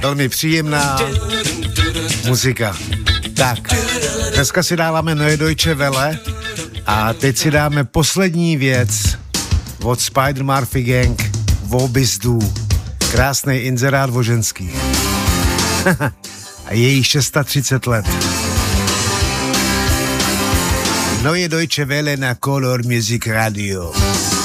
velmi příjemná muzika. Tak, dneska si dáváme Neue Deutsche Welle a teď si dáme poslední věc od Spider Murphy Gang, Wo bist du? Krásný inzerát o ženských. A je jí 630 let. Neue Deutsche Welle na Color Music Radio.